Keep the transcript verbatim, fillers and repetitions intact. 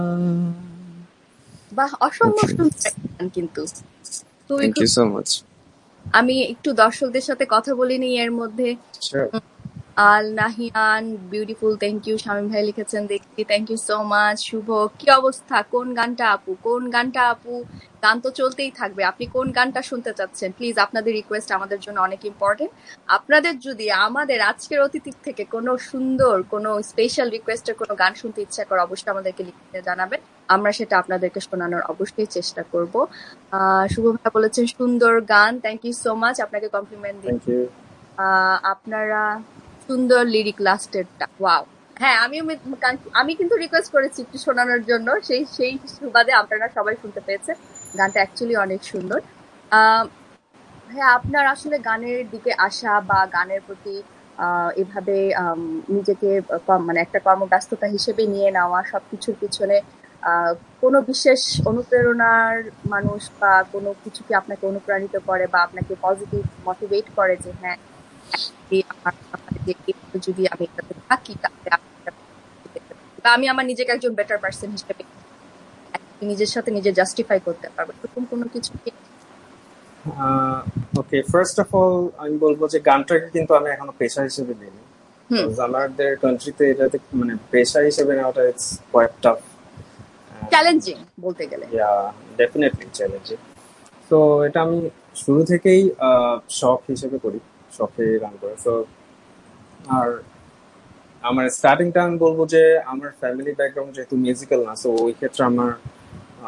বাহ, অসম্ভব সুন্দর একটা গান কিন্তু। Thank you so much. আমি একটু দর্শকদের সাথে কথা বলিনি এর মধ্যে। Al Nahiyan beautiful, thank you. Shamim ভাই লিখেছেন দেখি, থ্যাংক ইউ সো মাচ। শুভ, কি অবস্থা? কোন গানটা আপু? কোন গানটা আপু? গান তো চলতেই থাকবে, আপনি কোন গানটা শুনতে চাচ্ছেন? প্লিজ, আপনাদের রিকোয়েস্ট আমাদের জন্য অনেক ইম্পর্টেন্ট। আপনাদের যদি আমাদের আজকের অতিথি থেকে কোনো সুন্দর কোনো স্পেশাল রিকোয়েস্টের কোনো গান শুনতে ইচ্ছা করে অবশ্যই আমাদেরকে লিখতে জানাবেন, আমরা সেটা আপনাদেরকে শোনানোর অবশ্যই চেষ্টা করব। আহ শুভ ভাই বলেছেন সুন্দর গান, থ্যাংক ইউ সো মাচ, আপনাকে কমপ্লিমেন্ট দিই। আপনারা সুন্দর লিরিক লাস্টেরটা, ওয়াও। হ্যাঁ, আমিও আমি কিন্তু রিকোয়েস্ট করেছি একটু শোনানোর জন্য, সেই সেই সুবাদে আপনারা সবাই শুনতে পেয়েছে। গানটা অ্যাকচুয়ালি অনেক সুন্দর। আহ হ্যাঁ, আপনার আসলে গানের দিকে আসা বা গানের প্রতি আহ এভাবে নিজেকে মানে একটা কর্মব্যস্ততা হিসেবে নিয়ে নেওয়া, সবকিছুর পিছনে আহ কোনো বিশেষ অনুপ্রেরণার মানুষ বা কোনো কিছু কি আপনাকে অনুপ্রাণিত করে বা আপনাকে পজিটিভ মোটিভেট করে যে হ্যাঁ যদি আমি এটাতে থাকি তাহলে আমি আমার নিজেকে একজন বেটার পারসন হিসেবে নিজের সাথে নিজে জাস্টিফাই করতে পারবো, এরকম কোনো কিছু? ওকে, ফার্স্ট অফ অল আমি বলবো যে গানটাকে কিন্তু আমি এখনো পেশা হিসেবে নিইনি। আমাদের কান্ট্রিতে এটাতে মানে পেশা হিসেবে নেওয়াটা ইটস কোয়াইট টাফ, চ্যালেঞ্জিং বলতে গেলে। ইয়া, ডেফিনেটলি চ্যালেঞ্জিং। তো এটা আমি শুরু থেকেই শখ হিসেবে করি, শখে গান করে। তো আর আমার স্টার্টিংটা আমি বলবো যে আমার ফ্যামিলি ব্যাকগ্রাউন্ড যেহেতু মিউজিক্যাল না, তো ওই ক্ষেত্রে আমার